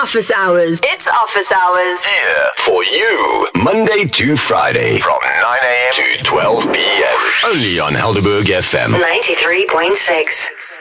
Office Hours. It's Office Hours. Here for you, Monday to Friday from 9 a.m. to 12 p.m. Only on Helderberg FM 93.6.